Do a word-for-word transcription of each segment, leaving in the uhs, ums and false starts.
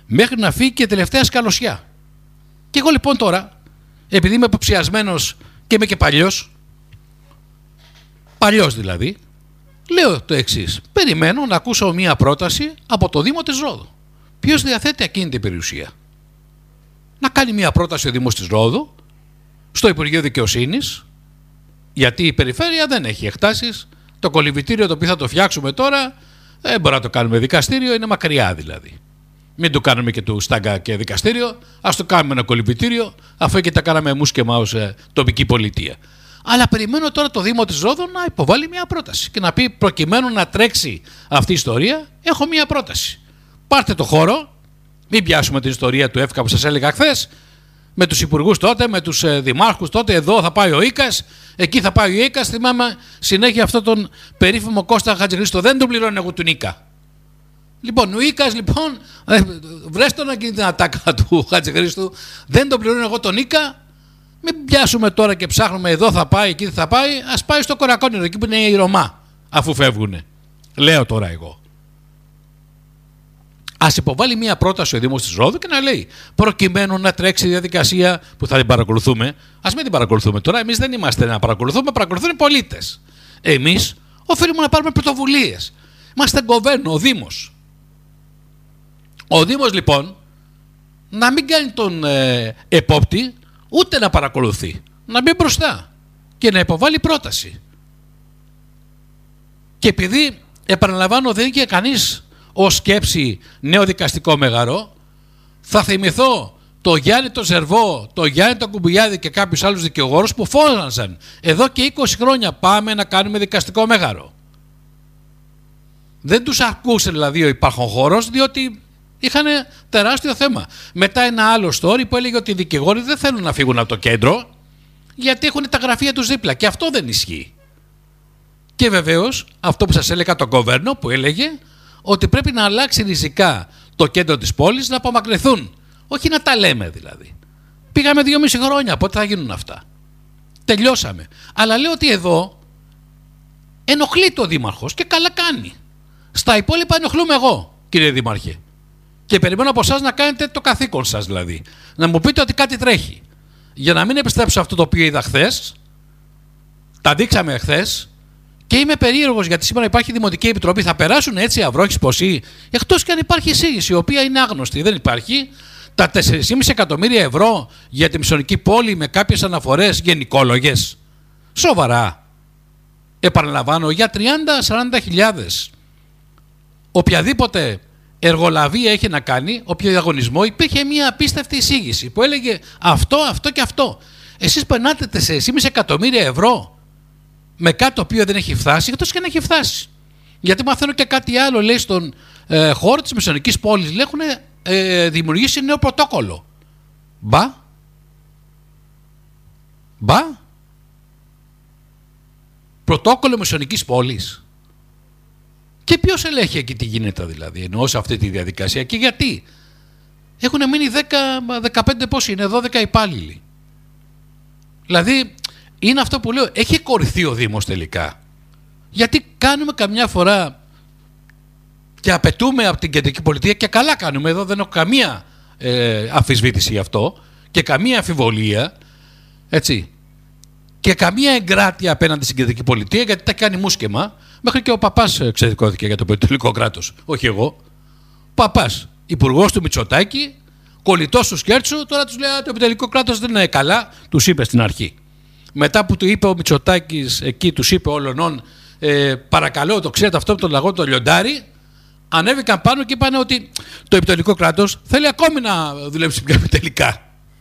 μέχρι να φύγει και η τελευταία σκαλωσιά. Και εγώ λοιπόν τώρα, επειδή είμαι υποψιασμένος και είμαι και παλιός, παλιός δηλαδή, λέω το εξής: περιμένω να ακούσω μία πρόταση από το Δήμο της Ρόδου. Ποιος διαθέτει ακίνητη περιουσία? Να κάνει μία πρόταση ο Δήμος της Ρόδου στο Υπουργείο Δικαιοσύνης, γιατί η περιφέρεια δεν έχει εκτάσεις. Το κολυμβητήριο το οποίο θα το φτιάξουμε τώρα, δεν μπορούμε να το κάνουμε δικαστήριο, είναι μακριά δηλαδή. Μην το κάνουμε και του στάγκα και δικαστήριο, ας το κάνουμε ένα κολυμβητήριο, αφού και τα κάναμε εμείς και εμάς ε, τοπική πολιτεία. Αλλά περιμένω τώρα το Δήμο της Ρόδου να υποβάλει μια πρόταση και να πει, προκειμένου να τρέξει αυτή η ιστορία, έχω μια πρόταση. Πάρτε το χώρο, μην πιάσουμε την ιστορία του ΕΦΚΑ που σας έλεγα χθες, με τους υπουργούς τότε, με τους ε, δημάρχους τότε, εδώ θα πάει ο Ίκας, εκεί θα πάει ο Ίκας. Θυμάμαι συνέχεια αυτόν τον περίφημο Κώστα Χατζηχρήστο, δεν τον πληρώνω εγώ τον Ίκα. Λοιπόν, ο Ίκας λοιπόν, ε, βρες τον να γίνει την ατάκα του Χατζηχρήστου, δεν τον πληρώνω εγώ τον Ίκα. Μην πιάσουμε τώρα και ψάχνουμε εδώ θα πάει, εκεί θα πάει, ας πάει στο Κορακόνιρο, εκεί που είναι η Ρωμά, αφού φεύγουνε. Λέω τώρα εγώ. Ας υποβάλει μια πρόταση ο Δήμος της Ρόδου και να λέει, προκειμένου να τρέξει η διαδικασία που θα την παρακολουθούμε, ας μην την παρακολουθούμε τώρα, εμείς δεν είμαστε να παρακολουθούμε, παρακολουθούν οι πολίτες. Εμείς οφείλουμε να πάρουμε πρωτοβουλίες. Είμαστε γκοβέρνο, ο Δήμος. Ο Δήμος λοιπόν να μην κάνει τον ε, επόπτη, ούτε να παρακολουθεί, να μπει μπροστά και να υποβάλει πρόταση. Και επειδή, επαναλαμβάνω, δεν είχε κανείς ως σκέψη νέο δικαστικό μεγαρό, θα θυμηθώ το Γιάννη τον Ζερβό, το Γιάννη τον Κουμπουλιάδη και κάποιους άλλους δικηγόρους που φώναζαν εδώ και είκοσι χρόνια πάμε να κάνουμε δικαστικό μέγαρο. Δεν τους ακούσε δηλαδή ο υπάρχον χώρος, διότι είχαν τεράστιο θέμα. Μετά ένα άλλο story που έλεγε ότι οι δικηγόροι δεν θέλουν να φύγουν από το κέντρο γιατί έχουν τα γραφεία τους δίπλα, και αυτό δεν ισχύει. Και βεβαίως αυτό που σας έλεγα το γκοβέρνο που έλεγε ότι πρέπει να αλλάξει ριζικά το κέντρο της πόλης, να απομακρυνθούν. Όχι να τα λέμε δηλαδή. Πήγαμε δυόμιση χρόνια, πότε θα γίνουν αυτά? Τελειώσαμε. Αλλά λέω ότι εδώ ενοχλείται ο Δήμαρχος και καλά κάνει. Στα υπόλοιπα ενοχλούμε εγώ, κύριε Δήμαρχε. Και περιμένω από εσάς να κάνετε το καθήκον σας δηλαδή. Να μου πείτε ότι κάτι τρέχει. Για να μην επιστρέψω αυτό το οποίο είδα χθες, τα δείξαμε χθες. Και είμαι περίεργος γιατί σήμερα υπάρχει Δημοτική Επιτροπή. Θα περάσουν έτσι αυρόχεις ποσοί, εκτός και αν υπάρχει εισήγηση, η οποία είναι άγνωστη. Δεν υπάρχει. Τα τέσσερα κόμμα πέντε εκατομμύρια ευρώ για τη Μισονική πόλη με κάποιες αναφορές γενικόλογες. Σοβαρά. Επαναλαμβάνω, για τριάντα με σαράντα χιλιάδες. Οποιαδήποτε εργολαβία έχει να κάνει, όποιο διαγωνισμό, υπήρχε μια απίστευτη εισήγηση που έλεγε αυτό, αυτό και αυτό. Εσείς περνάτε τέσσερα κόμμα πέντε εκατομμύρια ευρώ με κάτι το οποίο δεν έχει φτάσει, εκτός και αν έχει φτάσει. Γιατί μαθαίνω και κάτι άλλο, λέει, στον ε, χώρο της Μεσονικής πόλης, λέει, έχουν ε, δημιουργήσει νέο πρωτόκολλο. Μπα. Μπα. Πρωτόκολλο Μεσονικής πόλης. Και ποιος ελέγχει εκεί τι γίνεται δηλαδή, εννοώ σε αυτή τη διαδικασία, και γιατί? Έχουν μείνει δέκα, δεκαπέντε πόσοι είναι, δώδεκα υπάλληλοι. Δηλαδή, είναι αυτό που λέω, έχει κορυφθεί ο Δήμος τελικά. Γιατί κάνουμε καμιά φορά και απαιτούμε από την κεντρική πολιτεία, και καλά κάνουμε, εδώ δεν έχω καμία ε, αμφισβήτηση γι' αυτό και καμία αμφιβολία, έτσι, και καμία εγκράτεια απέναντι στην κεντρική πολιτεία, γιατί τα κάνει μουσκεμα. Μέχρι και ο παπάς εξεδικώθηκε για το περιπτωτικό κράτος, όχι εγώ. Παπάς, υπουργός του Μητσοτάκη, κολλητός του Σκέρτσου, τώρα τους λέει το επιτελικό κράτος δεν είναι καλά, τους είπε στην αρχή. Μετά που του είπε ο Μητσοτάκης, εκεί τους είπε όλων, ε, παρακαλώ, το ξέρετε αυτό από τον λαγό το λιοντάρι, ανέβηκαν πάνω και είπαν ότι το επιτελικό κράτος θέλει ακόμη να δουλέψει πιο επιτελικά.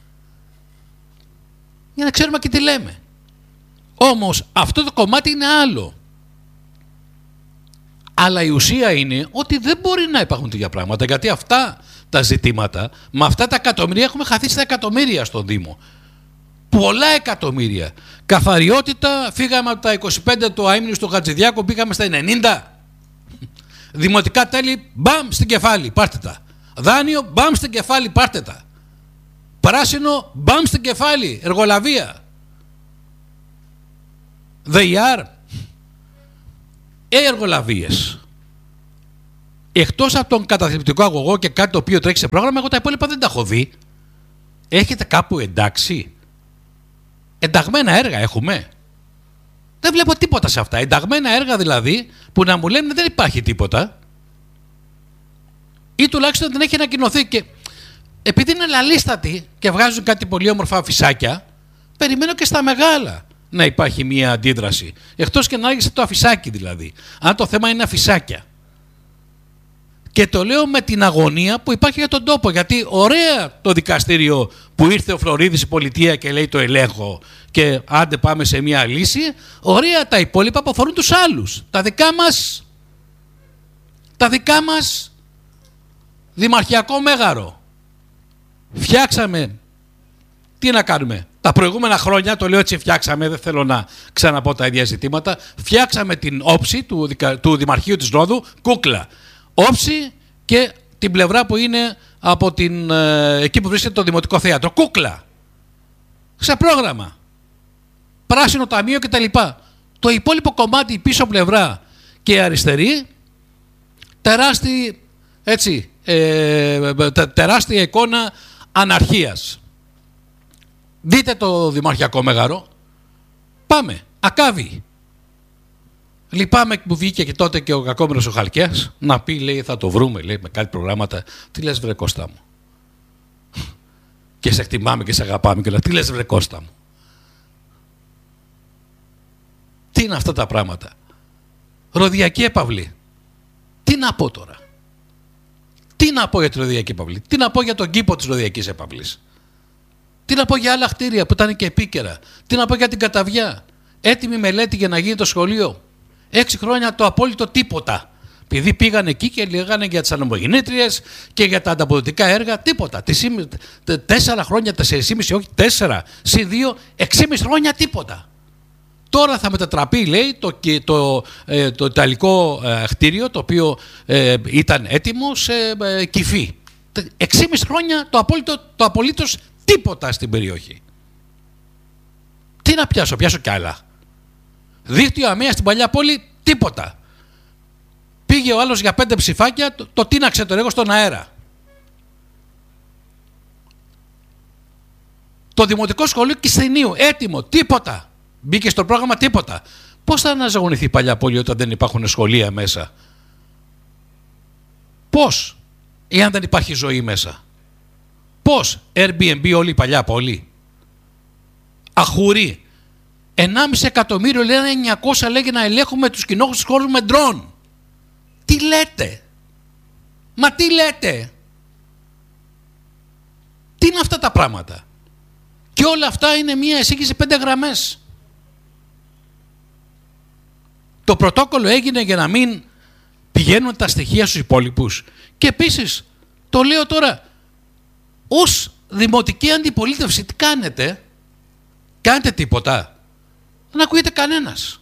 Για να ξέρουμε και τι λέμε. Όμως αυτό το κομμάτι είναι άλλο. Αλλά η ουσία είναι ότι δεν μπορεί να υπάρχουν τέτοια πράγματα, γιατί αυτά τα ζητήματα, με αυτά τα εκατομμύρια, έχουμε χαθεί στα εκατομμύρια στον Δήμο. Πολλά εκατομμύρια. Καθαριότητα, φύγαμε από τα είκοσι πέντε του αείμνηου στο Χατζηδιάκο, πήγαμε στα ενενήντα. Δημοτικά τέλη, μπαμ στην κεφάλι, πάρτε τα. Δάνειο, μπαμ στην κεφάλι, πάρτε τα. Πράσινο, μπαμ στην κεφάλι, εργολαβία. ΔΕΙΑΡ, εργολαβίες. Εκτός από τον καταθλιπτικό αγωγό και κάτι το οποίο τρέχει σε πρόγραμμα, εγώ τα υπόλοιπα δεν τα έχω δει. Έχετε κάπου εντάξει? Ενταγμένα έργα έχουμε? Δεν βλέπω τίποτα σε αυτά. Ενταγμένα έργα δηλαδή που να μου λένε δεν υπάρχει τίποτα. Ή τουλάχιστον δεν έχει ανακοινωθεί. Και επειδή είναι λαλίστατοι και βγάζουν κάτι πολύ όμορφα αφισάκια, περιμένω και στα μεγάλα να υπάρχει μια αντίδραση. Εκτός και να άγγισε το αφισάκι δηλαδή. Αν το θέμα είναι αφισάκια. Και το λέω με την αγωνία που υπάρχει για τον τόπο. Γιατί ωραία το δικαστήριο που ήρθε ο Φλωρίδης η πολιτεία και λέει το ελέγχω και άντε πάμε σε μια λύση. Ωραία τα υπόλοιπα που αφορούν τους άλλους. Τα δικά μας, τα δικά μας δημαρχιακό μέγαρο. Φτιάξαμε, τι να κάνουμε. Τα προηγούμενα χρόνια, το λέω έτσι φτιάξαμε, δεν θέλω να ξαναπώ τα ίδια ζητήματα. Φτιάξαμε την όψη του, του Δημαρχείου της Ρόδου, κούκλα. Όψη και την πλευρά που είναι από την, ε, εκεί που βρίσκεται το Δημοτικό Θέατρο. Κούκλα. Σε πρόγραμμα. Πράσινο ταμείο κτλ. Το υπόλοιπο κομμάτι, η πίσω πλευρά και αριστερή, τεράστια, έτσι, ε, τεράστια εικόνα αναρχίας. Δείτε το δημαρχιακό μέγαρο. Πάμε. Ακάβη. Λυπάμαι που βγήκε και τότε και ο κακόμενος ο Χαλκιάς να πει, λέει, θα το βρούμε, λέει, με κάτι προγράμματα. Τι λες βρε Κώστα μου? Και σε εκτιμάμε και σε αγαπάμε και όλα. Τι λες βρε Κώστα μου? Τι είναι αυτά τα πράγματα? Ροδιακή έπαυλη. Τι να πω τώρα? Τι να πω για τη ροδιακή έπαυλη? Τι να πω για τον κήπο της ροδιακής έπαυλης? Τι να πω για άλλα κτίρια που ήταν και επίκαιρα? Τι να πω για την Καταβιά? Έτοιμη μελέτη για να γίνει το σχολείο. Έξι χρόνια το απόλυτο τίποτα. Επειδή πήγαν εκεί και λέγανε για τις ανεμογεννήτριες και για τα ανταποδοτικά έργα, τίποτα. Τέσσερα χρόνια, τεσσερισμίσι, όχι τέσσερα, συν δύο, εξήμισι χρόνια τίποτα. Τώρα θα μετατραπεί, λέει, το, το, το, το ιταλικό ε, κτίριο, το οποίο ε, ήταν έτοιμο σε ε, Κυφή. Εξήμισι χρόνια το, απόλυτο, το απολύτως τίποτα στην περιοχή. Τι να πιάσω, πιάσω κι άλλα. Δίκτυο αμαία στην παλιά πόλη, τίποτα. Πήγε ο άλλος για πέντε ψηφάκια, το, το τίναξε το έργο στον αέρα. Το Δημοτικό Σχολείο Κισθενείου, έτοιμο, τίποτα. Μπήκε στο πρόγραμμα, τίποτα. Πώς θα αναζωογονηθεί η παλιά πόλη όταν δεν υπάρχουν σχολεία μέσα? Πώς, εάν δεν υπάρχει ζωή μέσα? Πώς, Airbnb όλη η παλιά πόλη? Αχουρή. ενάμιση εκατομμύριο λένε, εννιακόσια λέγει να ελέγχουμε τους κοινόχρηστους χώρους με ντρόν. Τι λέτε? Μα τι λέτε? Τι είναι αυτά τα πράγματα? Και όλα αυτά είναι μια εισήγηση πέντε γραμμές. Το πρωτόκολλο έγινε για να μην πηγαίνουν τα στοιχεία στους υπόλοιπους. Και επίσης, το λέω τώρα, ως δημοτική αντιπολίτευση τι κάνετε? Κάνετε τίποτα? Δεν ακούγεται κανένας.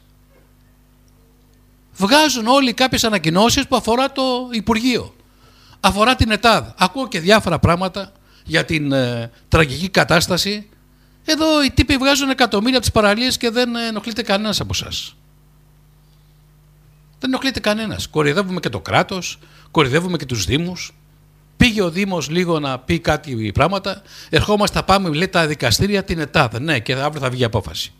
Βγάζουν όλοι κάποιες ανακοινώσεις που αφορά το Υπουργείο. Αφορά την ΕΤΑΔ. Ακούω και διάφορα πράγματα για την ε, τραγική κατάσταση. Εδώ οι τύποι βγάζουν εκατομμύρια από τις παραλίες και δεν ενοχλείται κανένας από εσάς. Δεν ενοχλείται κανένας. Κορυδεύουμε και το κράτος, κορυδεύουμε και τους δήμους. Πήγε ο Δήμος λίγο να πει κάτι πράγματα. Ερχόμαστε, θα πάμε, λέει, τα δικαστήρια, την ΕΤΑΔ. Ναι, και αύριο θα βγει απόφαση.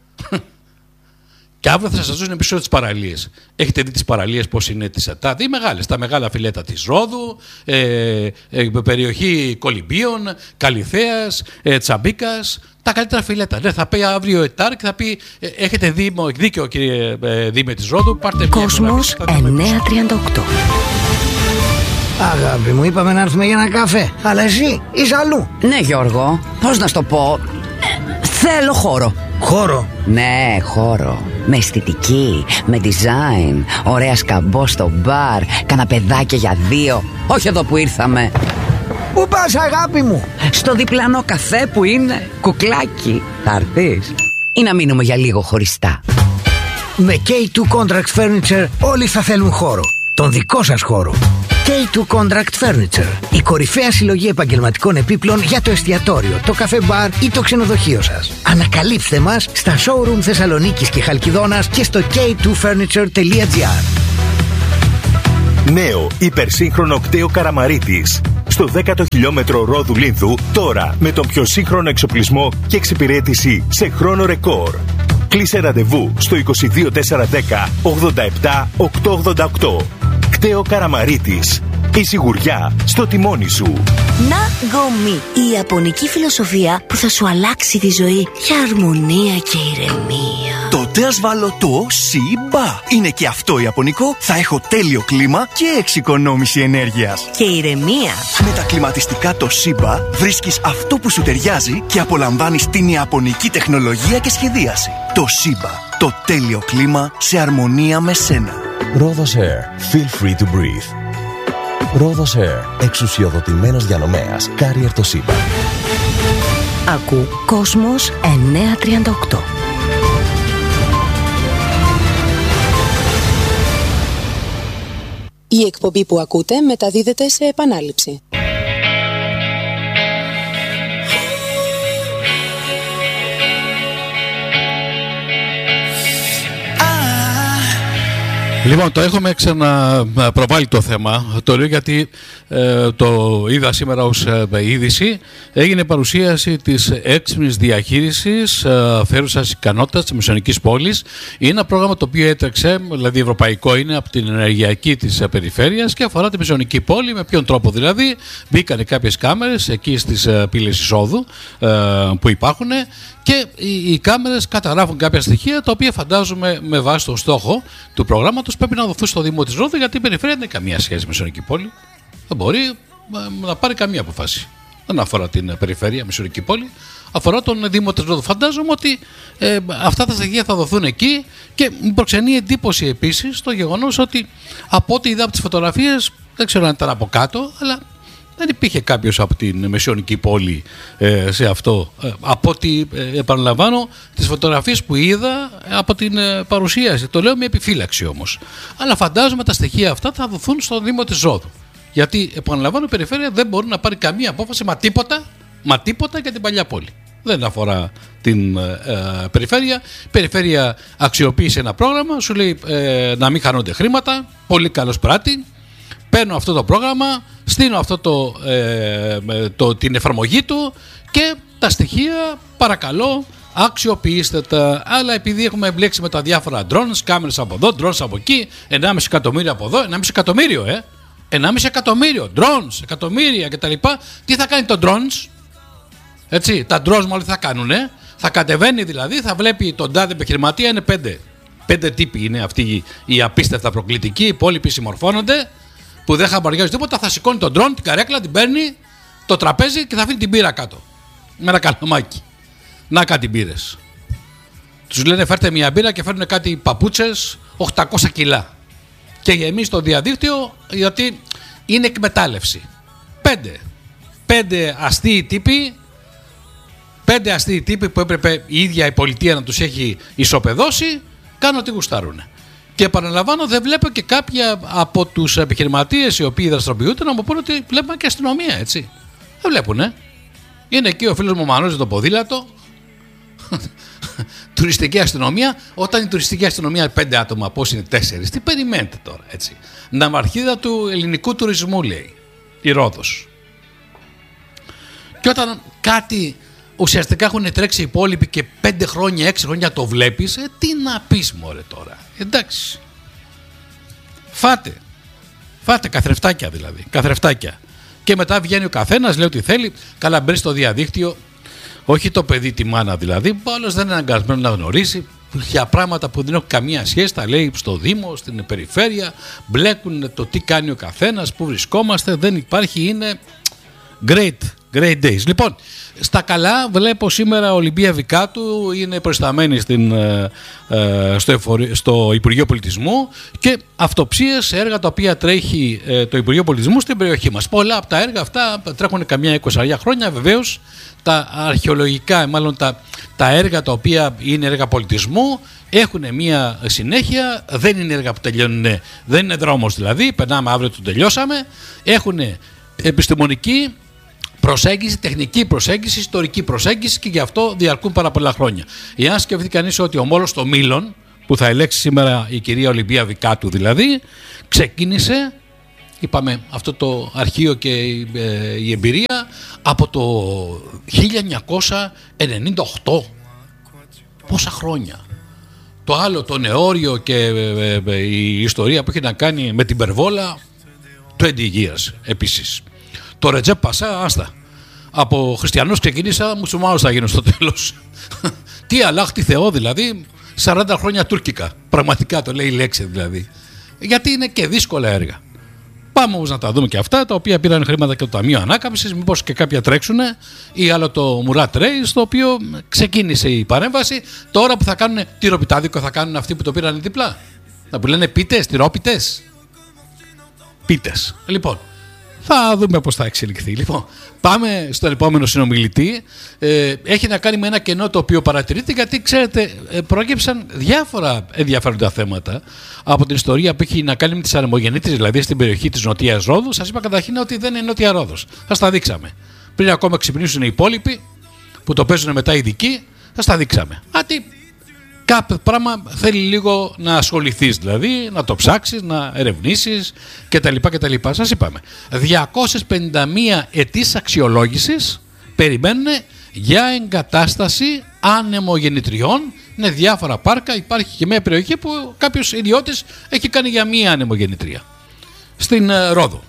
Και αύριο θα σας δώσουν πίσω τις παραλίες. Έχετε δει τις παραλίες πώς είναι τις ΕΤΑΔ? Οι μεγάλες, τα μεγάλα φιλέτα της Ρόδου, ε, ε, περιοχή Κολυμπίων, Καλυθέας, ε, Τσαμπίκας, τα καλύτερα φιλέτα. Ναι, θα πει αύριο ΕΤΑΡ και θα πει, ε, έχετε δήμο, δίκιο κύριε ε, Δήμε της Ρόδου, πάρτε μια. Κόσμος εννιακόσια τριάντα οκτώ. Αγάπη μου, είπαμε να έρθουμε για ένα καφέ. Αλλά εσύ είσαι αλλού. Ναι, Γιώργο, πώς να σου το πω. Ε, θέλω χώρο. Χώρο? Ναι, χώρο. Με αισθητική, με design. Ωραία σκαμπό στο μπαρ. Καναπεδάκια για δύο. Όχι εδώ που ήρθαμε. Πού πας, αγάπη μου? Στο διπλανό καφέ που είναι κουκλάκι. Θα έρθεις ή να μείνουμε για λίγο χωριστά? Με κέι τού Contract Furniture όλοι θα θέλουν χώρο. Τον δικό σας χώρο. κέι τού Contract Furniture. Η κορυφαία συλλογή επαγγελματικών επίπλων για το εστιατόριο, το καφέ μπαρ ή το ξενοδοχείο σας. Ανακαλύψτε μας στα showroom Θεσσαλονίκης και Χαλκιδόνας και στο κέι τού furniture τελεία τζι άρ. Νέο υπερσύγχρονο κτέο Καραμαρίτης. Στο δέκατο χιλιόμετρο Ρόδου Λίνθου, τώρα με τον πιο σύγχρονο εξοπλισμό και εξυπηρέτηση σε χρόνο ρεκόρ. Κλείσε ραντεβού στο είκοσι δύο τετρακόσια δέκα ογδόντα επτά οκτακόσια ογδόντα οκτώ. Κτέο Καραμαρίτης. Η σιγουριά στο τιμόνι σου. Ναγκομί. Η ιαπωνική φιλοσοφία που θα σου αλλάξει τη ζωή για αρμονία και ηρεμία. Τότε ας βάλω το Σιμπα. Είναι και αυτό ιαπωνικό. Θα έχω τέλειο κλίμα και εξοικονόμηση ενέργειας. Και ηρεμία. Με τα κλιματιστικά το Σιμπα βρίσκεις αυτό που σου ταιριάζει και απολαμβάνεις την ιαπωνική τεχνολογία και σχεδίαση. Το Σιμπα. Το τέλειο κλίμα σε αρμονία με σένα. Rhodos Air. Feel free to breathe. Rhodos Air. Εξουσιοδοτημένος διανομέας. Carrier το Σιμπα. Ακού Κόσμος εννιακόσια τριάντα οκτώ. Η εκπομπή που ακούτε μεταδίδεται σε επανάληψη. Λοιπόν, το έχουμε ξαναπροβάλει το θέμα. Το λέω γιατί ε, το είδα σήμερα ως ε, είδηση. Έγινε παρουσίαση της έξυπνης διαχείρισης ε, φέρουσας ικανότητας της μεσονικής πόλης. Είναι ένα πρόγραμμα το οποίο έτρεξε, δηλαδή ευρωπαϊκό είναι, από την ενεργειακή της περιφέρειας και αφορά τη μεσονική πόλη. Με ποιον τρόπο δηλαδή? Μπήκανε κάποιες κάμερες εκεί στις ε, πύλες εισόδου ε, που υπάρχουν και οι, οι κάμερες καταγράφουν κάποια στοιχεία τα οποία φαντάζομαι με βάση το στόχο του προγράμματος πρέπει να δοθούν στο Δήμο της Ρόδου, γιατί η περιφέρεια δεν έχει καμία σχέση με μεσονική πόλη. Δεν μπορεί να πάρει καμία αποφάση. Δεν αφορά την περιφέρεια, μεσονική πόλη. Αφορά τον Δήμο της Ρόδου. Φαντάζομαι ότι ε, αυτά τα στοιχεία θα δοθούν εκεί και μου προξενεί εντύπωση επίσης το γεγονός ότι από ό,τι είδα από τις φωτογραφίες, δεν ξέρω αν ήταν από κάτω, αλλά δεν υπήρχε κάποιος από την μεσαιωνική πόλη ε, σε αυτό. Ε, από ό,τι ε, επαναλαμβάνω, τις φωτογραφίες που είδα από την ε, παρουσίαση. Το λέω με επιφύλαξη όμως. Αλλά φαντάζομαι τα στοιχεία αυτά θα δοθούν στο Δήμο της Ρόδου. Γιατί, επαναλαμβάνω, η περιφέρεια δεν μπορεί να πάρει καμία απόφαση, μα τίποτα, μα τίποτα για την παλιά πόλη. Δεν αφορά την ε, ε, περιφέρεια. Η περιφέρεια αξιοποίησε ένα πρόγραμμα, σου λέει ε, να μην χάνονται χρήματα. Πολύ καλός πράτη. Παίρνω αυτό το πρόγραμμα, στείνω αυτό το, ε, το, την εφαρμογή του και τα στοιχεία παρακαλώ αξιοποιήστε τα. Αλλά επειδή έχουμε εμπλέξει με τα διάφορα drones, κάμερες από εδώ, drones από εκεί, ενάμιση εκατομμύριο από εδώ, ενάμιση εκατομμύριο ε, ενάμιση εκατομμύριο, drones, εκατομμύρια κτλ. Τι θα κάνει το drones? Έτσι, τα drones μόλις θα κάνουνε, θα κατεβαίνει δηλαδή, θα βλέπει τον τάδε επιχειρηματία, είναι πέντε. Πέντε τύποι είναι αυτοί οι απίστευτα προκλητικοί, οι υπόλοιποι συμμορφώνονται, που δεν χαμπαριάζει τίποτα, θα σηκώνει τον ντρόν, την καρέκλα, την παίρνει, το τραπέζι και θα αφήνει την πύρα κάτω. Με ένα καλαμάκι. Να κάτι μπύρες. Τους λένε φέρτε μια μπύρα και φέρνουν κάτι παπούτσες οκτακόσια κιλά. Και εμείς στο διαδίκτυο, γιατί είναι εκμετάλλευση. Πέντε. Πέντε αστείοι τύποι, πέντε αστείοι τύποι που έπρεπε η ίδια η πολιτεία να τους έχει ισοπεδώσει, κάνουν ό,τι γουστάρουν. Και επαναλαμβάνω, δεν βλέπω και κάποια από τους επιχειρηματίες οι οποίοι δραστηριοποιούνται να μου πούνε ότι βλέπουμε και αστυνομία, έτσι. Δεν βλέπουνε. Είναι εκεί ο φίλος μου Μανώλης το ποδήλατο. Τουριστική αστυνομία. Όταν η τουριστική αστυνομία πέντε άτομα, πώς είναι τέσσερις, τι περιμένετε τώρα, έτσι. Ναυαρχίδα του ελληνικού τουρισμού, λέει η Ρόδος. Και όταν κάτι ουσιαστικά έχουν τρέξει οι υπόλοιποι και πέντε χρόνια, έξι χρόνια το βλέπεις, ε, τι να πεις μωρέ τώρα. Εντάξει. Φάτε. Φάτε καθρεφτάκια δηλαδή. Καθρεφτάκια. Και μετά βγαίνει ο καθένας, λέει ότι θέλει. Καλά, μπαίνει στο διαδίκτυο. Όχι το παιδί, τη μάνα δηλαδή. Ο άλλος δεν είναι αναγκασμένο να γνωρίσει. Για πράγματα που δεν έχουν καμία σχέση, τα λέει στο Δήμο, στην περιφέρεια. Μπλέκουν το τι κάνει ο καθένας, πού βρισκόμαστε. Δεν υπάρχει, είναι great. Great days. Λοιπόν, στα καλά βλέπω σήμερα Ολυμπία Βικάτου είναι προϊσταμένη στην, ε, στο, εφορ... στο Υπουργείο Πολιτισμού και αυτοψίες σε έργα τα οποία τρέχει ε, το Υπουργείο Πολιτισμού στην περιοχή μας. Πολλά από τα έργα αυτά τρέχουν καμιά είκοσι χρόνια. Βεβαίως τα αρχαιολογικά, μάλλον τα, τα έργα τα οποία είναι έργα πολιτισμού έχουν μια συνέχεια, δεν είναι έργα που τελειώνουν, δεν είναι δρόμος δηλαδή, περνάμε αύριο το τελειώσαμε, έχουν επιστημονική προσέγγιση, τεχνική προσέγγιση, ιστορική προσέγγιση και γι' αυτό διαρκούν πάρα πολλά χρόνια. Εάν σκεφτεί κανείς ότι ο μόλος των Μήλων, που θα ελέξει σήμερα η κυρία Ολυμπία Βικάτου δηλαδή, ξεκίνησε είπαμε αυτό το αρχείο και η εμπειρία από το χίλια εννιακόσια ενενήντα οκτώ. Πόσα χρόνια. Το άλλο, το νεόριο και η ιστορία που έχει να κάνει με την Περβόλα, είκοσι years επίσης. Το Ρετζέπ Πασά, άστα. Από χριστιανός ξεκίνησα, μουσουλμάνος θα γίνω στο τέλος. Τι αλλάχτη Θεό δηλαδή, σαράντα χρόνια τουρκικά. Πραγματικά το λέει η λέξη δηλαδή. Γιατί είναι και δύσκολα έργα. Πάμε όμως να τα δούμε και αυτά, τα οποία πήραν χρήματα και το Ταμείο Ανάκαμψης, μήπως και κάποια τρέξουνε, ή άλλο το Murat Reis, το οποίο ξεκίνησε η παρέμβαση. Τώρα που θα κάνουν τυροπιτάδικο, θα κάνουν αυτοί που το πήραν διπλά. Να που λένε πίτες, τυρόπιτες. Πίτες. Λοιπόν, θα δούμε πώς θα εξελιχθεί. Λοιπόν, πάμε στον επόμενο συνομιλητή. Ε, έχει να κάνει με ένα κενό το οποίο παρατηρείται, γιατί ξέρετε, προέκυψαν διάφορα ενδιαφέροντα θέματα από την ιστορία που έχει να κάνει με τις ανεμογεννήτριες, δηλαδή στην περιοχή της Νοτιάς Ρόδου. Σας είπα καταρχήν ότι δεν είναι Νότια Ρόδος. Σας τα δείξαμε. Πριν ακόμα ξυπνήσουν οι υπόλοιποι που το παίζουν μετά οι ειδικοί, σας τα δείξαμε. Άτι κάποιο πράγμα θέλει λίγο να ασχοληθείς, δηλαδή να το ψάξεις, να ερευνήσεις κτλ. κτλ. Σας είπαμε, διακόσιες πενήντα μία αιτήσεις αξιολόγησης περιμένουν για εγκατάσταση ανεμογεννητριών. Είναι διάφορα πάρκα, υπάρχει και μια περιοχή που κάποιος ιδιώτης έχει κάνει για μία ανεμογεννητρία στην ε, Ρόδο.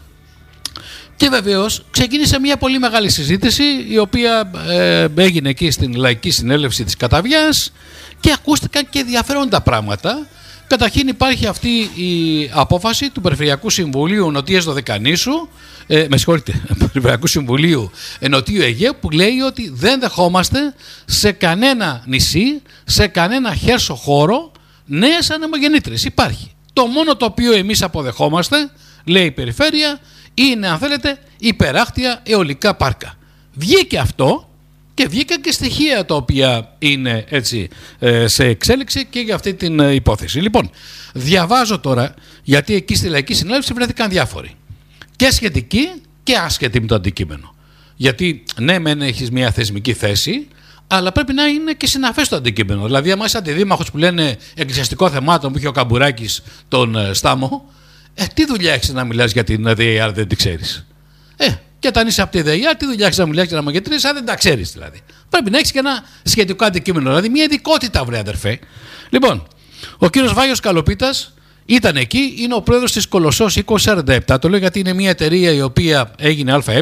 Και βεβαίως ξεκίνησε μια πολύ μεγάλη συζήτηση, η οποία ε, έγινε εκεί στην Λαϊκή Συνέλευση της Καταβιάς, και ακούστηκαν και ενδιαφέροντα πράγματα. Καταρχήν υπάρχει αυτή η απόφαση του Περιφερειακού Συμβουλίου Νοτίας Δωδεκανήσου, ε, με συγχωρείτε, Περιφερειακού Συμβουλίου Νοτιού Αιγαίου, που λέει ότι δεν δεχόμαστε σε κανένα νησί, σε κανένα χέρσο χώρο νέες ανεμογεννήτριες. Υπάρχει. Το μόνο το οποίο εμείς αποδεχόμαστε, λέει η Περιφέρεια, είναι, αν θέλετε, υπεράχτια αιωλικά πάρκα. Βγήκε αυτό και βγήκαν και στοιχεία τα οποία είναι έτσι σε εξέλιξη και για αυτή την υπόθεση. Λοιπόν, διαβάζω τώρα, γιατί εκεί στη Λαϊκή Συνέλευση βρέθηκαν διάφοροι. Και σχετικοί και άσχετοι με το αντικείμενο. Γιατί ναι, μεν έχεις μια θεσμική θέση, αλλά πρέπει να είναι και συναφές το αντικείμενο. Δηλαδή, άμα είσαι αντιδήμαρχος που λένε εκκλησιαστικό θεμάτων που είχε ο Καμπουράκης τον Στάμο, ε, τι δουλειά έχεις να μιλάς για την ΔΕΙΑΡ, δεν την ξέρεις. Ε, και όταν είσαι από τη ΔΕΙΑΡ, τι δουλειά έχεις να μιλάς για να μαγετρήσεις, αν δεν τα ξέρεις δηλαδή. Πρέπει να έχεις και ένα σχετικό αντικείμενο, δηλαδή μια ειδικότητα, βρε αδερφέ. Λοιπόν, ο κύριος Βάγιος Καλοπίτας ήταν εκεί, είναι ο πρόεδρος της Κολοσσός είκοσι σαράντα επτά. Το λέω γιατί είναι μια εταιρεία η οποία έγινε ΑΕ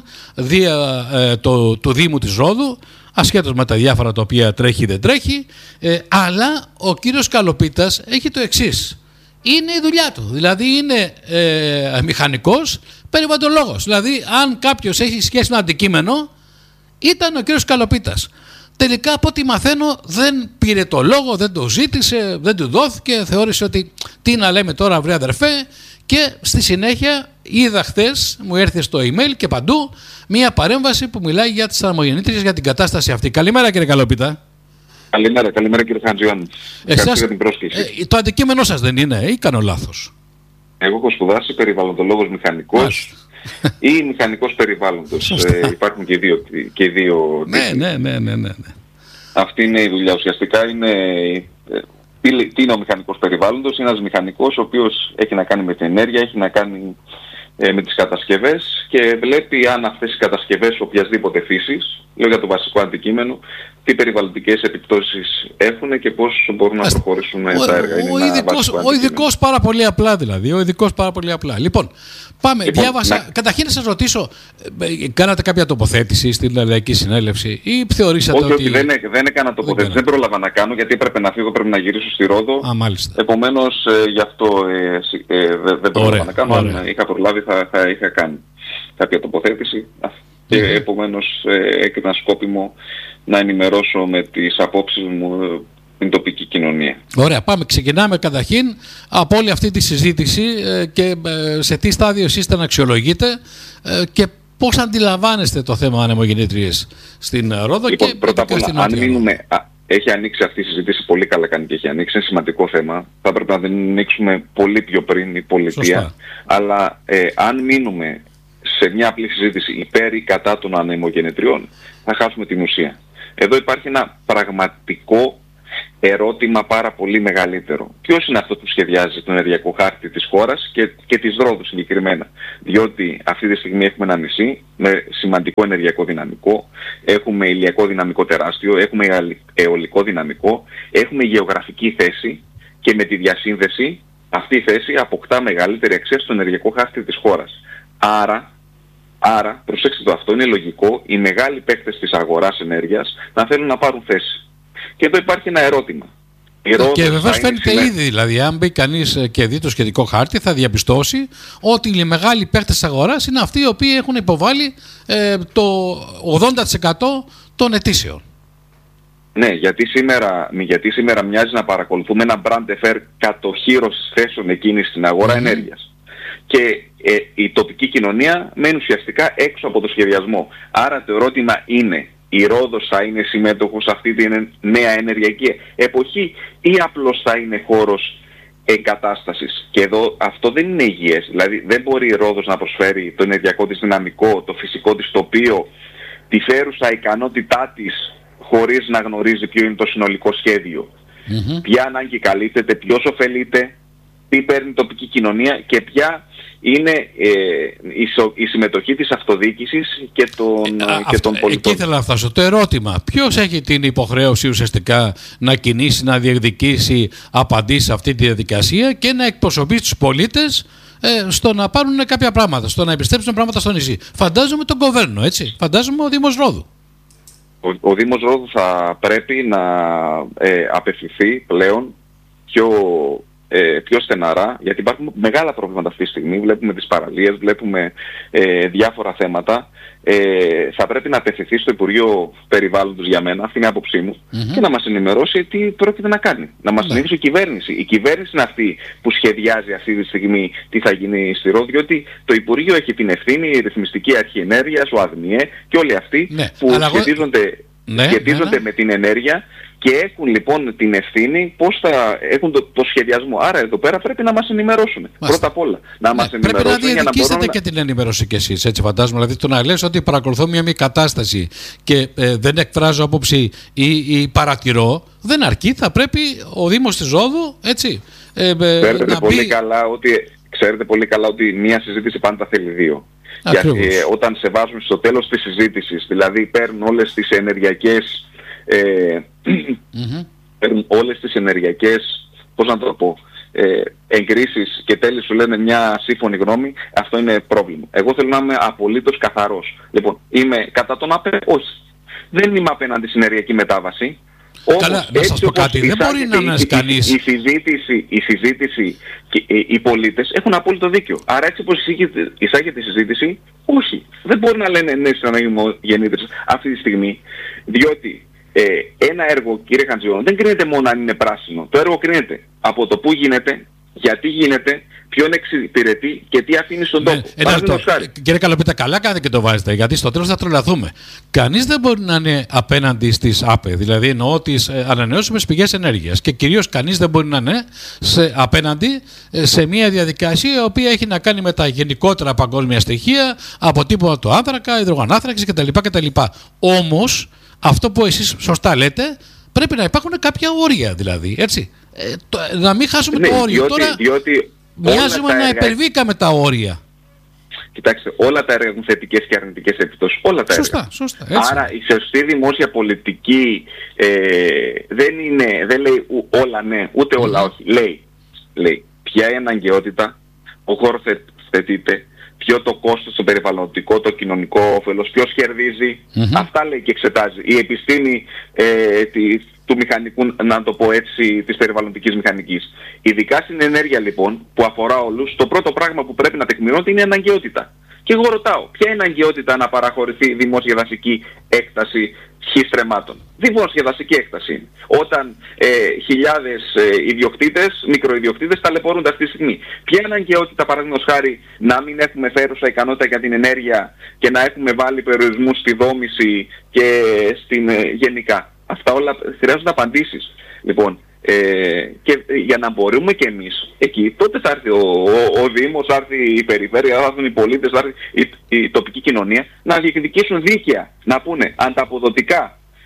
δια ε, το, του Δήμου της Ρόδου, ασχέτως με τα διάφορα τα οποία τρέχει ή δεν τρέχει, ε, αλλά ο κύριος Καλοπίτας έχει το εξής. Είναι η δουλειά του, δηλαδή είναι ε, μηχανικός περιβαλλοντολόγος. Δηλαδή, αν κάποιος έχει σχέση με αντικείμενο, ήταν ο κύριος Καλοπίτας. Τελικά, από ό,τι μαθαίνω, δεν πήρε το λόγο, δεν το ζήτησε, δεν του δόθηκε, θεώρησε ότι τι να λέμε τώρα, βρε αδερφέ, και στη συνέχεια είδα χθες, μου έρθει στο email και παντού, μία παρέμβαση που μιλάει για τις ανεμογεννήτριες, για την κατάσταση αυτή. Καλημέρα, κύριε Καλοπίτα. Καλημέρα, καλημέρα κύριε Χαντζιώνη. Εσάς, για την πρόσκληση. Ε, το αντικείμενό σας δεν είναι, ή κάνω λάθος? Εγώ έχω σπουδάσει περιβαλλοντολόγος μηχανικός ή μηχανικός περιβάλλοντος. Ε, υπάρχουν και οι δύο. Και δύο ναι, ναι, ναι, ναι, ναι. Αυτή είναι η δουλειά. Ουσιαστικά είναι, τι είναι ο μηχανικός περιβάλλοντος? Είναι ένας μηχανικός ο οποίος έχει να κάνει με την ενέργεια, έχει να κάνει ε, με τις κατασκευές και βλέπει αν αυτές οι κατασκευές οποιασδήποτε φύσης, λέω για το βασικό αντικείμενο, τι περιβαλλοντικές επιπτώσεις έχουν και πώς μπορούμε να προχωρήσουμε ο, τα έργα. Ο, ο, ειδικός, ο ειδικός πάρα πολύ απλά δηλαδή. Ο ειδικός πάρα πολύ απλά. Λοιπόν, πάμε. Λοιπόν, διάβασα. Να... Καταρχήν να σας ρωτήσω, ε, κάνατε κάποια τοποθέτηση στην Λαϊκή Συνέλευση ή θεωρήσατε όχι, ότι... Όχι, δεν, δεν έκανα τοποθέτηση. Δεν, δεν πρόλαβα να κάνω γιατί έπρεπε να φύγω, πρέπει να γυρίσω στη Ρόδο. Α, μάλιστα. Επομένως, ε, γι' αυτό ε, ε, ε, δεν πρόλαβα ωραία, να κάνω. Ωραία. Αν είχα προλάβει θα, θα είχα κάνει κάποια τοποθέτηση. Και mm-hmm. επομένως ε, έκανα σκόπιμο να ενημερώσω με τις απόψεις μου την τοπική κοινωνία. Ωραία, πάμε. Ξεκινάμε καταρχήν από όλη αυτή τη συζήτηση ε, και ε, σε τι στάδιο εσείς την αξιολογείτε ε, και πώς αντιλαμβάνεστε το θέμα ανεμογεννήτριες στην Ρόδο λοιπόν, και πρώτα απ' όλα, αν μείνουμε, α, έχει ανοίξει αυτή η συζήτηση, πολύ καλά κάνει και έχει ανοίξει, είναι σημαντικό θέμα. Θα έπρεπε να την ανοίξουμε πολύ πιο πριν η πολιτεία. Σωστά. Αλλά ε, αν μείνουμε σε μια απλή συζήτηση υπέρ ή κατά των ανεμογεννητριών, θα χάσουμε την ουσία. Εδώ υπάρχει ένα πραγματικό ερώτημα πάρα πολύ μεγαλύτερο. Ποιος είναι αυτό που σχεδιάζει το ενεργειακό χάρτη της χώρας και, και της Ρόδου συγκεκριμένα? Διότι αυτή τη στιγμή έχουμε ένα νησί με σημαντικό ενεργειακό δυναμικό, έχουμε ηλιακό δυναμικό τεράστιο, έχουμε αιωλικό δυναμικό, έχουμε γεωγραφική θέση και με τη διασύνδεση αυτή η θέση αποκτά μεγαλύτερη αξία στο ενεργειακό χάρτη της χώρας. Άρα, άρα προσέξτε το, αυτό είναι λογικό οι μεγάλοι παίκτες της αγοράς ενέργειας να θέλουν να πάρουν θέση. Και εδώ υπάρχει ένα ερώτημα. Και βεβαίως φαίνεται σήμερα... ήδη, δηλαδή, αν μπει κανείς και δει το σχετικό χάρτη, θα διαπιστώσει ότι οι μεγάλοι παίκτες της αγοράς είναι αυτοί οι οποίοι έχουν υποβάλει ε, το ογδόντα τοις εκατό των αιτήσεων. Ναι, γιατί σήμερα, γιατί σήμερα μοιάζει να παρακολουθούμε ένα brand affair κατοχύρωσης θέσεων εκείνης στην αγορά mm-hmm. ενέργειας. Και ε, η τοπική κοινωνία μένει ουσιαστικά έξω από το σχεδιασμό. Άρα το ερώτημα είναι, η Ρόδος θα είναι συμμέτοχος σε αυτή τη νέα ενεργειακή εποχή ή απλώς θα είναι χώρος εγκατάστασης? Και εδώ αυτό δεν είναι υγιές. Δηλαδή δεν μπορεί η Ρόδος να προσφέρει το ενεργειακό της δυναμικό, το φυσικό της τοπίο, τη φέρουσα ικανότητά της χωρίς να γνωρίζει ποιο είναι το συνολικό σχέδιο. Mm-hmm. Ποια ανάγκη καλύπτεται, ποιος ωφελείται, τι παίρνει η τοπική κοινωνία και ποια είναι ε, η, σο, η συμμετοχή της αυτοδιοίκησης και των, ε, και των πολιτών. Εκεί ήθελα να φτάσω. Το ερώτημα, ποιος έχει την υποχρέωση ουσιαστικά να κινήσει, να διεκδικήσει απαντήσεις σε αυτή τη διαδικασία και να εκπροσωπήσει τους πολίτες ε, στο να πάρουν κάποια πράγματα, στο να επιστρέψουν πράγματα στο νησί? Φαντάζομαι τον Κοβέρνο, έτσι. Φαντάζομαι ο Δήμος Ρόδου. Ο, ο Δήμος Ρόδου θα πρέπει να ε, απευθυνθεί πλέον πιο... Ε, πιο στεναρά, γιατί υπάρχουν μεγάλα προβλήματα αυτή τη στιγμή. Βλέπουμε τις παραλίες, βλέπουμε ε, διάφορα θέματα. Ε, θα πρέπει να απευθυνθεί στο Υπουργείο Περιβάλλοντος, για μένα, αυτή είναι η άποψή μου, mm-hmm. και να μας ενημερώσει τι πρόκειται να κάνει. Να μας ενημερώσει mm-hmm. η κυβέρνηση. Η κυβέρνηση είναι αυτή που σχεδιάζει αυτή τη στιγμή τι θα γίνει στη Ρόδο, διότι το Υπουργείο έχει την ευθύνη, η Ρυθμιστική Αρχή Ενέργειας, ο ΑΔΜΙΕ και όλοι αυτοί ναι. που Αλλά σχετίζονται, ναι, σχετίζονται ναι, ναι. με την ενέργεια. Και έχουν λοιπόν την ευθύνη πώς θα έχουν το, το σχεδιασμό. Άρα εδώ πέρα πρέπει να μας ενημερώσουν. Μάλιστα. Πρώτα απ' όλα. Να ναι, μας ενημερώσουν. Πρέπει να διεκδικήσετε και να... την ενημέρωση κι εσείς. Έτσι φαντάζομαι. Δηλαδή το να λες ότι παρακολουθώ μια μη κατάσταση και ε, δεν εκφράζω άποψη ή, ή παρατηρώ, δεν αρκεί. Θα πρέπει ο Δήμος της Ρόδου, έτσι. Ε, ε, ξέρετε, να πολύ πει... καλά ότι, ξέρετε πολύ καλά ότι μια συζήτηση πάντα θέλει δύο. Γιατί ε, όταν σε βάζουν στο τέλος της συζήτησης, δηλαδή παίρνουν όλες τις ενεργειακές. Ε, mm-hmm. όλες τις ενεργειακές, πώς να το πω, ε, εγκρίσεις και τέλει σου λένε μια σύμφωνη γνώμη, αυτό είναι πρόβλημα. Εγώ θέλω να είμαι απολύτως καθαρός. Λοιπόν, είμαι κατά τον ΑΠΕ? Όχι. Δεν είμαι απέναντι στην ενεργειακή μετάβαση. Καλά, να σας πω κάτι, δεν μπορεί να είναι κανείς. Η, η, συζήτηση, η συζήτηση και οι, οι πολίτες έχουν απόλυτο δίκιο. Άρα έτσι όπως εισάγεται η συζήτηση, όχι. Δεν μπορεί να λένε ναι στις αναγεννήτρες αυτή τη στιγμή, διότι Ε, ένα έργο, κύριε Χαντζιώνο, δεν κρίνεται μόνο αν είναι πράσινο. Το έργο κρίνεται από το που γίνεται, γιατί γίνεται, ποιον εξυπηρετεί και τι αφήνει στον τόπο. Ναι, το, κύριε Καλοπίτα, καλά κάνετε και το βάζετε, γιατί στο τέλος θα τρολαθούμε. Κανείς δεν μπορεί να είναι απέναντι στις ΑΠΕ, δηλαδή εννοώ τις ε, ανανεώσιμες πηγές ενέργειας. Και κυρίως κανείς δεν μπορεί να είναι σε, απέναντι ε, σε μια διαδικασία η οποία έχει να κάνει με τα γενικότερα παγκόσμια στοιχεία, αποτύπωμα του άνθρακα, υδρογονάνθρακες κτλ. κτλ. Όμως, αυτό που εσείς σωστά λέτε, πρέπει να υπάρχουν κάποια όρια, δηλαδή, έτσι. Ε, το, να μην χάσουμε ναι, το όριο. Διότι, Τώρα διότι μοιάζουμε να έργα... υπερβήκαμε τα όρια. Κοιτάξτε, όλα τα έργα έχουν θετικές και αρνητικές επιπτώσεις. Όλα τα σωστά, έργα. Σωστά, έτσι. Άρα η σωστή δημόσια πολιτική ε, δεν, είναι, δεν λέει ου, όλα ναι, ούτε όλα mm. όχι. Λέει, λέει ποια είναι η αναγκαιότητα, ο χώρος θετείται, ποιο το κόστος, το περιβαλλοντικό, το κοινωνικό όφελος, ποιος κερδίζει. Mm-hmm. Αυτά λέει και εξετάζει. Η επιστήμη ε, τη, του μηχανικού, να το πω έτσι, της περιβαλλοντικής μηχανικής. Ειδικά στην ενέργεια λοιπόν, που αφορά όλους, το πρώτο πράγμα που πρέπει να τεκμηρώνεται είναι η αναγκαιότητα. Και εγώ ρωτάω, ποια είναι η αναγκαιότητα να παραχωρηθεί δημόσια δασική έκταση χιστρεμάτων? Δημόσια δασική έκταση είναι. Όταν ε, χιλιάδες ε, ιδιοκτήτες, μικροϊδιοκτήτες ταλαιπωρούνται αυτή τη στιγμή. Ποια είναι η αναγκαιότητα, παραδείγματος χάρη, να μην έχουμε φέρουσα ικανότητα για την ενέργεια και να έχουμε βάλει περιορισμούς στη δόμηση και στην ε, γενικά? Αυτά όλα χρειάζονται απαντήσεις. Λοιπόν, ε, και για να μπορούμε και εμείς εκεί, τότε θα έρθει ο, ο, ο Δήμος, θα έρθει η περιφέρεια, θα έρθουν οι πολίτες, θα έρθει η, η τοπική κοινωνία να διεκδικήσουν δίκαια, να πούνε ανταποδοτικά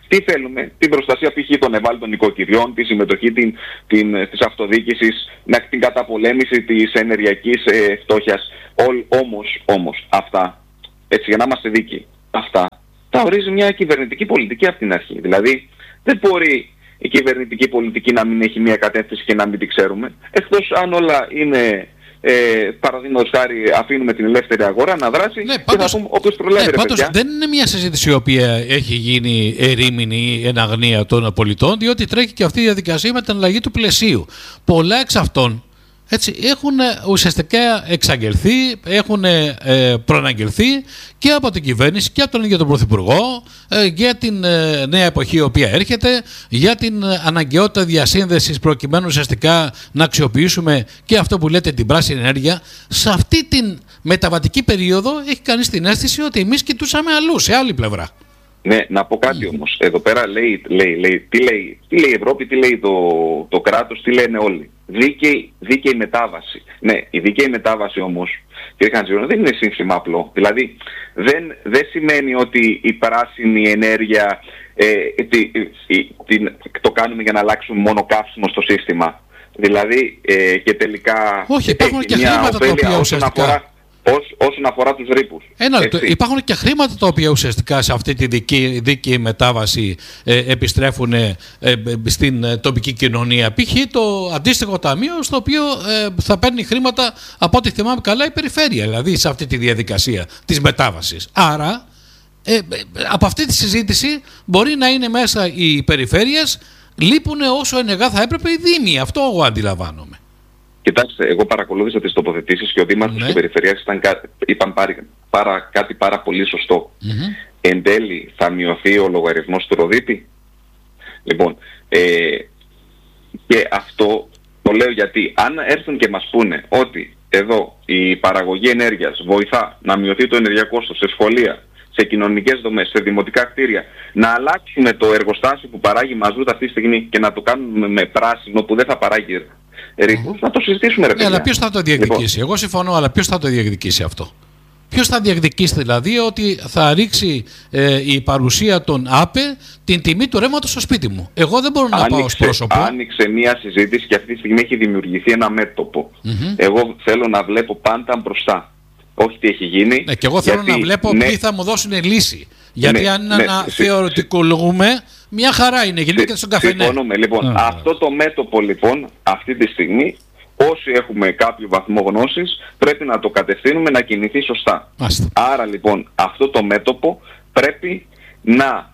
Τι θέλουμε, την προστασία π.χ. των ευάλωτων οικοκυριών, τη συμμετοχή την, την, της αυτοδιοίκησης, την καταπολέμηση της ενεργειακής ε, φτώχειας. Όμως, όμως, αυτά, έτσι για να είμαστε δίκαιοι, αυτά τα ορίζει μια κυβερνητική πολιτική από την αρχή. Δηλαδή, δεν μπορεί η κυβερνητική πολιτική να μην έχει μια κατεύθυνση και να μην την ξέρουμε, εκτός αν όλα είναι... Ε, παραδείγματος χάρη αφήνουμε την ελεύθερη αγορά να δράσει, ναι, πάντως, και θα πούμε όποιος προλάβει, ναι, ρε πάντως, παιδιά. Δεν είναι μια συζήτηση η οποία έχει γίνει ερήμηνη ή εν αγνία των πολιτών, διότι τρέχει και αυτή η διαδικασία με την αλλαγή του πλαισίου. Πολλά εξ αυτών, έτσι, έχουν ουσιαστικά εξαγγελθεί, έχουν ε, προαναγγελθεί και από την κυβέρνηση και από τον ίδιο τον Πρωθυπουργό ε, για την ε, νέα εποχή η οποία έρχεται, για την ε, αναγκαιότητα διασύνδεσης προκειμένου ουσιαστικά να αξιοποιήσουμε και αυτό που λέτε την πράσινη ενέργεια. Σε αυτή την μεταβατική περίοδο έχει κανείς την αίσθηση ότι εμείς κοιτούσαμε αλλού, σε άλλη πλευρά. Ναι, να πω κάτι όμως. Εδώ πέρα λέει, λέει, λέει, τι, λέει τι λέει η Ευρώπη, τι λέει το, το κράτος, τι λένε όλοι. Δίκαιη, δίκαιη μετάβαση. Ναι, η δίκαιη μετάβαση όμως, κύριε Χαντζιώνη, δεν είναι σύνθημα απλό. Δηλαδή, δεν, δεν σημαίνει ότι η πράσινη ενέργεια ε, τι, τι, τι, το κάνουμε για να αλλάξουμε μόνο καύσιμο στο σύστημα. Δηλαδή, ε, και τελικά... Όχι, υπάρχουν και χρήματα τα οποία ουσιαστικά... Αφορά, Ως, όσον αφορά τους ρήπους. Ένα λεπτό. Υπάρχουν και χρήματα τα οποία ουσιαστικά σε αυτή τη δική, δίκαιη μετάβαση ε, επιστρέφουν ε, ε, στην ε, τοπική κοινωνία. Π.χ. το αντίστοιχο ταμείο στο οποίο ε, θα παίρνει χρήματα, από ό,τι θυμάμαι καλά, η περιφέρεια, δηλαδή σε αυτή τη διαδικασία της μετάβασης. Άρα ε, ε, από αυτή τη συζήτηση μπορεί να είναι μέσα οι περιφέρειες, λείπουν όσο ενεργά θα έπρεπε οι δήμοι. Αυτό εγώ αντιλαμβάνομαι. Κοιτάξτε, εγώ παρακολούθησα τις τοποθετήσεις και ο Δήμαρχος ναι. και ο Περιφερειάρχης είπαν πάρα, πάρα, κάτι πάρα πολύ σωστό. Mm-hmm. Εν τέλει θα μειωθεί ο λογαριασμός του ροδίτη. Λοιπόν, ε, και αυτό το λέω γιατί αν έρθουν και μας πούνε ότι εδώ η παραγωγή ενέργειας βοηθά να μειωθεί το ενεργειακό κόστος σε σχολεία, σε κοινωνικές δομές, σε δημοτικά κτίρια, να αλλάξουμε το εργοστάσιο που παράγει μαζούτα αυτή τη στιγμή και να το κάνουμε με πράσινο που δεν θα παράγει ρήπους, να το συζητήσουμε, ρε παιδιά. Ναι, αλλά ποιος θα το διεκδικήσει? Λοιπόν. Εγώ συμφωνώ, αλλά ποιος θα το διεκδικήσει αυτό? Ποιος θα διεκδικήσει δηλαδή ότι θα ρίξει ε, η παρουσία των ΑΠΕ την τιμή του ρεύματος στο σπίτι μου? Εγώ δεν μπορώ να άνοιξε, πάω ως πρόσωπο. Άνοιξε μια συζήτηση και αυτή τη στιγμή έχει δημιουργηθεί ένα μέτωπο. Mm-hmm. Εγώ θέλω να βλέπω πάντα μπροστά. Όχι τι έχει γίνει. Ναι, και εγώ θέλω γιατί, να βλέπω ναι, ποιοι θα μου δώσουν λύση. Γιατί ναι, αν ναι, να ναι, θεωρητικολογούμε, μια χαρά είναι. Γίνεται και στον καφενέ. Συμφωνούμε. Λοιπόν, Α, αυτό το μέτωπο λοιπόν αυτή τη στιγμή, όσοι έχουμε κάποιο βαθμό γνώσης, πρέπει να το κατευθύνουμε να κινηθεί σωστά. Άστε. Άρα λοιπόν αυτό το μέτωπο πρέπει να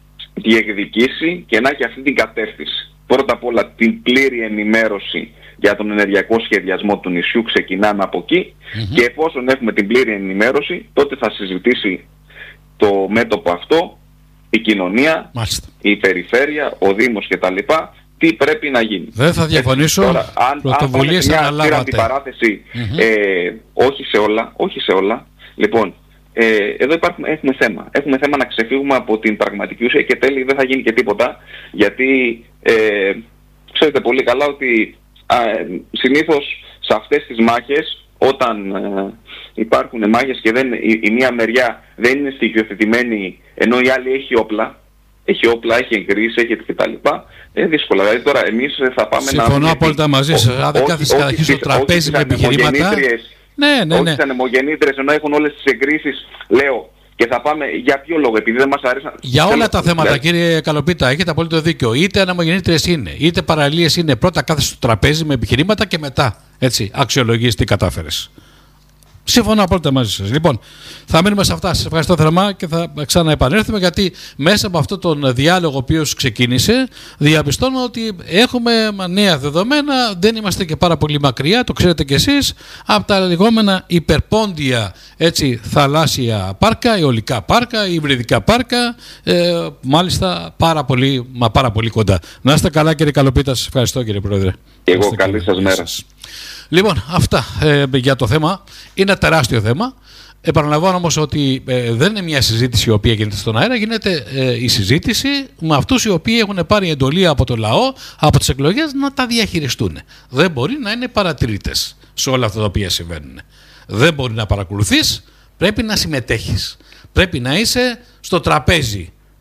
διεκδικήσει και να έχει αυτή την κατεύθυνση. Πρώτα απ' όλα την πλήρη ενημέρωση για τον ενεργειακό σχεδιασμό του νησιού, ξεκινάμε από εκεί, mm-hmm. και εφόσον έχουμε την πλήρη ενημέρωση, τότε θα συζητήσει το μέτωπο αυτό, η κοινωνία, Μάλιστα. η περιφέρεια, ο Δήμος κτλ. Τι πρέπει να γίνει. Δεν θα διαφωνήσω. Τώρα, αν, πρωτοβουλίες αν αναλάβατε. μια αντιπαράθεση, mm-hmm. ε, όχι σε όλα, όχι σε όλα. Λοιπόν, ε, εδώ υπάρχουν, έχουμε θέμα. Έχουμε θέμα να ξεφύγουμε από την πραγματική ουσία και τέλει δεν θα γίνει και τίποτα, γιατί ε, ξέρετε πολύ καλά ότι α, συνήθως σε αυτές τις μάχες, όταν ε, υπάρχουν μάχες και δεν, η, η μία μεριά δεν είναι στοιχειοθετημένη ενώ η άλλη έχει όπλα, έχει όπλα, έχει εγκρίσει, έχει κτλ. Είναι δύσκολα. Δηλαδή τώρα εμείς θα πάμε Συμφωνώ να... Συμφωνώ απόλυτα μαζί σας. Αν δεν κάθεσαι καταρχήν στο τραπέζι με επιχειρήματα... Ναι, ναι, ναι. Όχι σαν αιμογεννήτρες ενώ έχουν όλες τις εγκρίσεις, λέω, και θα πάμε για ποιο λόγο, επειδή δεν μας αρέσαν... Για όλα θέλω, τα θέματα, δηλαδή... κύριε Καλοπίτα, έχετε απόλυτο δίκιο. Είτε αναμογεννήτριες είναι, είτε παραλίες είναι. Πρώτα κάθεσαι στο τραπέζι με επιχειρήματα και μετά, έτσι, αξιολογείς τι κατάφερες. Συμφωνώ απόλυτα μαζί σας. Λοιπόν, θα μείνουμε σε αυτά. Σας ευχαριστώ θερμά και θα ξαναεπανέλθουμε, γιατί μέσα από αυτόν τον διάλογο ο οποίος ξεκίνησε, διαπιστώνω ότι έχουμε νέα δεδομένα. Δεν είμαστε και πάρα πολύ μακριά, το ξέρετε κι εσείς, από τα λεγόμενα υπερπόντια, έτσι, θαλάσσια πάρκα, αιωλικά πάρκα, υβριδικά πάρκα, ε, μάλιστα πάρα πολύ, μα πάρα πολύ κοντά. Να είστε καλά, κύριε Καλοπίτα. Σας ευχαριστώ, κύριε Πρόεδρε. Και εγώ, καλή σας μέρα. Λοιπόν, αυτά ε, για το θέμα. Είναι τεράστιο θέμα. Επαναλαμβάνω όμως ότι ε, δεν είναι μια συζήτηση η οποία γίνεται στον αέρα. Γίνεται ε, η συζήτηση με αυτούς οι οποίοι έχουν πάρει εντολή από το λαό, από τις εκλογές, να τα διαχειριστούν. Δεν μπορεί να είναι παρατηρητές σε όλα αυτά τα οποία συμβαίνουν. Δεν μπορεί να παρακολουθείς, πρέπει να συμμετέχεις. Πρέπει να είσαι στο τραπέζι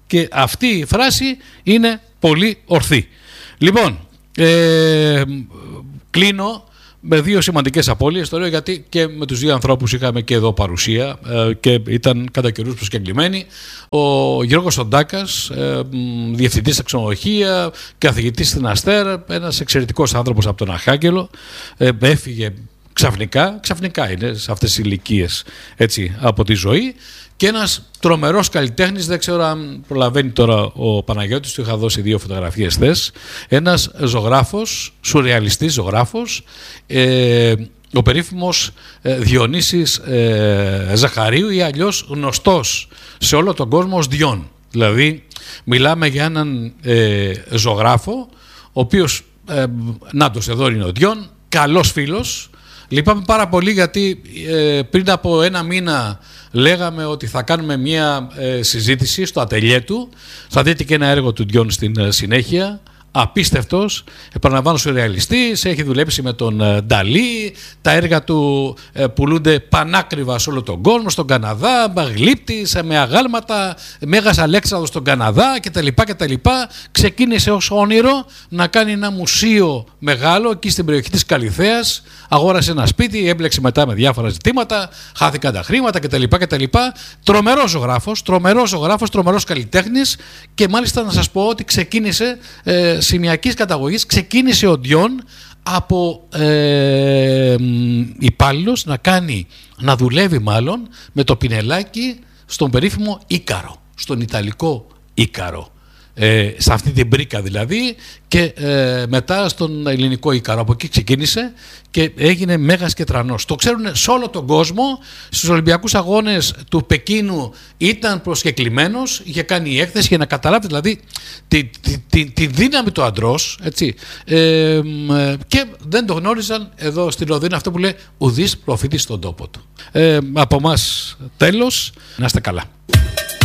Και αυτή η φράση είναι πολύ ορθή. Λοιπόν, ε, κλείνω με δύο σημαντικές απώλειες. Το λέω γιατί και με τους δύο ανθρώπους είχαμε και εδώ παρουσία ε, και ήταν κατά καιρούς προσκεκλημένοι. Ο Γιώργος Σοντάκας, ε, διευθυντής στα ξενοδοχεία, καθηγητής στην Αστέρ, ένας εξαιρετικός άνθρωπος από τον Αρχάγγελο, ε, έφυγε ξαφνικά, ξαφνικά είναι σε αυτές τις ηλικίες, έτσι, από τη ζωή. Και ένας τρομερός καλλιτέχνης, δεν ξέρω αν προλαβαίνει τώρα ο Παναγιώτης, του είχα δώσει δύο φωτογραφίες χθες. Ένας ζωγράφος, σουρεαλιστής ζωγράφος, ε, ο περίφημος ε, Διονύσης ε, Ζαχαρίου, ή αλλιώς γνωστός σε όλο τον κόσμο ως Διόν. Δηλαδή μιλάμε για έναν ε, ζωγράφο, ο οποίος, ε, νάτος εδώ είναι ο Διόν, καλός φίλος. Λυπάμαι πάρα πολύ γιατί ε, πριν από ένα μήνα λέγαμε ότι θα κάνουμε μια ε, συζήτηση στο ατελιέ του. Θα δείτε και ένα έργο του Διόν στην ε, συνέχεια. Απίστευτος, επαναλαμβάνω, σουρεαλιστής, έχει δουλέψει με τον ε, Νταλή, τα έργα του ε, πουλούνται πανάκριβα σε όλο τον κόσμο, στον Καναδά, γλύπτης, με αγάλματα, Μέγας Αλέξανδρος στον Καναδά κτλ. κτλ. Ξεκίνησε ως όνειρο να κάνει ένα μουσείο μεγάλο εκεί στην περιοχή της Καλιθέας, αγόρασε ένα σπίτι, έμπλεξε μετά με διάφορα ζητήματα, χάθηκαν τα χρήματα κτλ. κτλ. Τρομερός ζωγράφος, τρομερός ζωγράφος, τρομερός καλλιτέχνης, και μάλιστα να σας πω ότι ξεκίνησε ε, σημειακής καταγωγής, ξεκίνησε ο Διόν από ε, υπάλληλος να κάνει, να δουλεύει μάλλον με το πινελάκι στον περίφημο Ίκαρο, στον Ιταλικό Ίκαρο. Ε, σε αυτή την μπρίκα δηλαδή, και ε, μετά στον ελληνικό Ίκαρο. Από εκεί ξεκίνησε και έγινε μέγας και τρανός. Το ξέρουν σε όλο τον κόσμο. Στους Ολυμπιακούς Αγώνες του Πεκίνου ήταν προσκεκλημένος, είχε κάνει έκθεση για να καταλάβει δηλαδή τη, τη, τη, τη δύναμη του αντρός, έτσι. Ε, και δεν το γνώριζαν εδώ στην Ροδίνα, αυτό που λέει ουδής προφήτης στον τόπο του. Ε, από εμάς τέλος, να είστε καλά.